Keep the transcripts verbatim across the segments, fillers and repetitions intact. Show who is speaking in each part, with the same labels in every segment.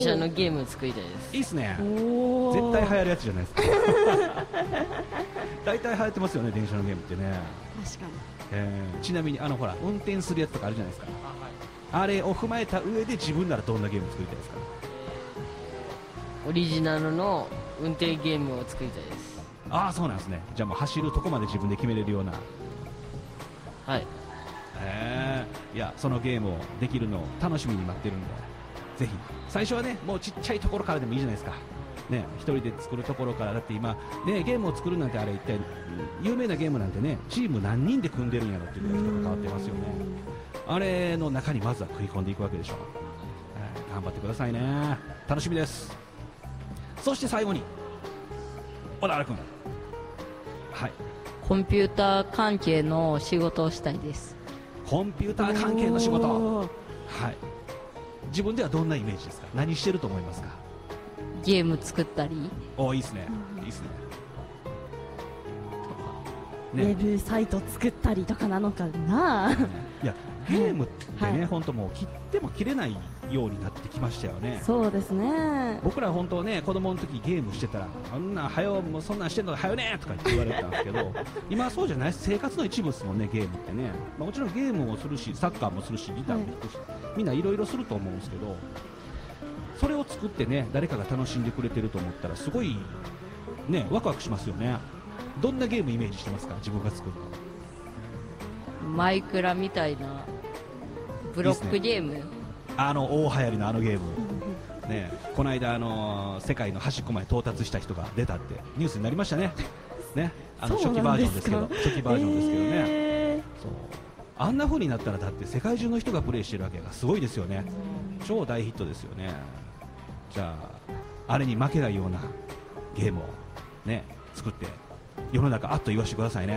Speaker 1: 電車のゲームを作りたいです。
Speaker 2: いいっすね。絶対流行るやつじゃないですか。大体流行ってますよね、電車のゲームってね。
Speaker 3: 確かに。
Speaker 2: えー、ちなみにあのほら運転するやつとかあるじゃないですか。あ、はい、あれを踏まえた上で自分ならどんなゲームを作りたいですか。
Speaker 1: オリジナルの運転ゲームを作りたいです。
Speaker 2: ああ、そうなんですね。じゃあもう走るとこまで自分で決めれるような。
Speaker 1: はい。
Speaker 2: えー、いやそのゲームをできるのを楽しみに待ってるんで、ぜひ最初はねもうちっちゃいところからでもいいじゃないですか。ね、一人で作るところから。だって今、ね、ゲームを作るなんてあれ一体有名なゲームなんてねチーム何人で組んでるんやろっていうぐらい人が変わってますよね。あれの中にまずは食い込んでいくわけでしょ。えー、頑張ってくださいね。楽しみです。そして最後に小田原君、はい、
Speaker 4: コンピューター関係の仕事をしたいです。
Speaker 2: コンピューター関係の仕事、はい、自分ではどんなイメージですか。何してると思いますか。
Speaker 4: ゲーム作ったり。
Speaker 2: お、いいですね、いいですね。
Speaker 3: ウェブサイト作ったりとかなのかな。
Speaker 2: いやゲームってね、本当もう切っても切れないようになってきましたよね。
Speaker 3: そうですね。
Speaker 2: 僕ら本当ね子供の時ゲームしてたらあんなはよもうそんなんしてんのはよねとか言われたんですけど今はそうじゃない。生活の一部ですもんねゲームってね。まあ、もちろんゲームもするしサッカーもするしギターも弾くし、はい、みんないろいろすると思うんですけど、それを作ってね誰かが楽しんでくれてると思ったらすごいねワクワクしますよね。どんなゲームイメージしてますか。自分が作るの
Speaker 4: マイクラみたいなブロックゲーム。いい、ね、
Speaker 2: あの大流行りのあのゲームね、この間あの世界の端っこまで到達した人が出たってニュースになりましたね。ね、あの初期バージョンですけど初期バージョンですけどね、えー、そうあんな風になったらだって世界中の人がプレイしてるわけがすごいですよね。超大ヒットですよね。じゃああれに負けないようなゲームをね作って世の中あっと言わせてくださいね。はい、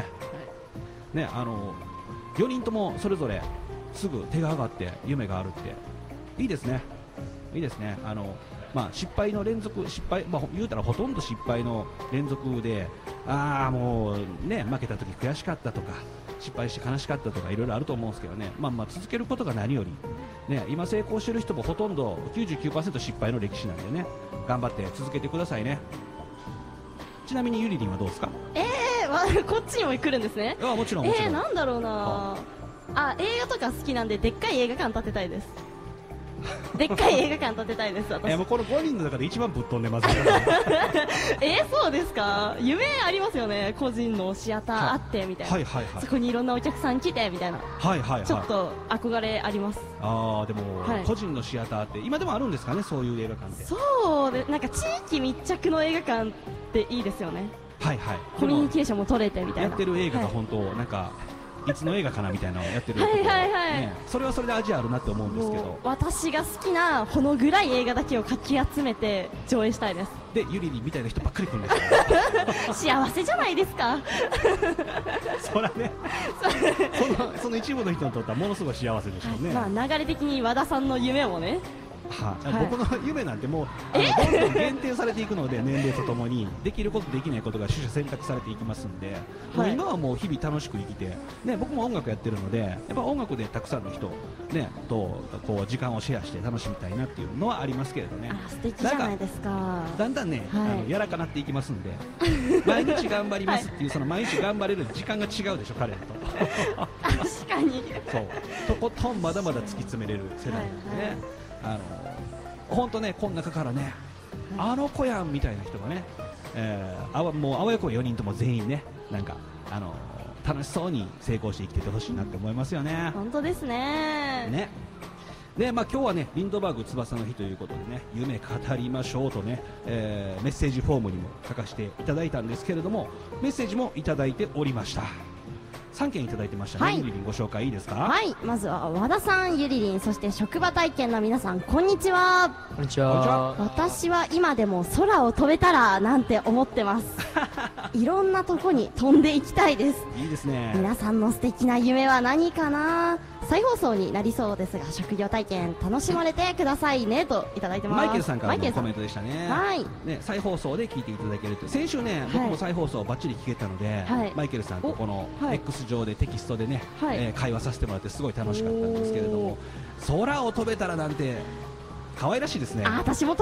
Speaker 2: ね、あのよにんともそれぞれすぐ手が上がって夢があるっていいですね。いいですね。あの、まあ、失敗の連続失敗、まあ、言うたらほとんど失敗の連続で、ああもうね負けた時悔しかったとか失敗して悲しかったとかいろいろあると思うんですけどね、まあ、まあ続けることが何より、ね、今成功している人もほとんど きゅうじゅうきゅうパーセント 失敗の歴史なんでね、頑張って続けてくださいね。ちなみにゆりりんはどうですか。
Speaker 3: えー、こっちにも来るんですね。
Speaker 2: あ、もちろんもちろん。
Speaker 3: えー、なんだろうなあ、映画とか好きなんででっかい映画館建てたいです。でっかい映画館建てたいです私。
Speaker 2: えー、もうこのごにんの中で一番ぶっ飛んでますから、ね、
Speaker 3: えー、そうですか。夢ありますよね。個人のシアターあってみたいな、はいはいはい、そこにいろんなお客さん来てみたいな、はいはいはい、ちょっと憧れあります。
Speaker 2: あーでも、はい、個人のシアターって今でもあるんですかね。そういう映画館って。
Speaker 3: そうで、なんか地域密着の映画館っていいですよね。はいはい、コミュニケーションも取れてみたいな。
Speaker 2: やってる映画が本当、はい、なんかいつの映画かなみたいなのをやってるところ、はいはいはい、ね、それはそれで味あるなって思うんですけど、
Speaker 3: 私が好きなほの暗い映画だけをかき集めて上映したいです。
Speaker 2: でゆりりみたいな人ばっかり来るんですよ
Speaker 3: 幸せじゃないですか
Speaker 2: そらねそのその一部の人にとってはものすごい幸せでしょうね。
Speaker 3: はい、まあ、流れ的に和田さんの夢もね、
Speaker 2: はあ、はい、僕の夢なんてもうあのどんどん限定されていくので年齢とともにできることできないことが取捨選択されていきますんで、はい、もう今はもう日々楽しく生きて、ね、僕も音楽やってるのでやっぱ音楽でたくさんの人、ね、とこう時間をシェアして楽しみたいなっていうのはありますけれどね。
Speaker 3: あ、素敵じゃないですか。
Speaker 2: だんだんね、はい、あのやらかなっていきますんで毎日頑張りますっていう、はい、その毎日頑張れる時間が違うでしょ彼らと
Speaker 3: 確かに
Speaker 2: そうとことんまだまだ突き詰めれる世代なんでね、はいはい、あの本当ねこの中からね、はい、あの子やんみたいな人がね、えー、あわもうあわよくばよにんとも全員ねなんかあの楽しそうに成功して生きていってほしいなって思いますよね。
Speaker 3: 本当ですね。
Speaker 2: ねで、まあ、今日はねリンドバーグ翼の日ということでね夢語りましょうとね、えー、メッセージフォームにも書かせていただいたんですけれどもメッセージもいただいておりました。さんけんいただいてましたね、はい、ゆりりんご紹介いいですか。
Speaker 3: はい、まずは和田さん、ゆりりん、そして職場体験の皆さん、こんにちは。
Speaker 1: こんにちは。
Speaker 3: 私は今でも空を飛べたらなんて思ってますいろんなとこに飛んでいきたいです。
Speaker 2: いいですね。
Speaker 3: 皆さんの素敵な夢は何かな。再放送になりそうですが職業体験楽しまれてくださいねといただいてます。
Speaker 2: マイケルさんからのコメントでしたね。
Speaker 3: はい、
Speaker 2: ね、再放送で聞いていただけると。先週ね、はい、僕も再放送バッチリ聞けたので、はい、マイケルさんとこの X 上でテキストでね、はい、えー、会話させてもらってすごい楽しかったんですけれども、空を飛べたらなんて可愛らしいですね。
Speaker 3: あ、私も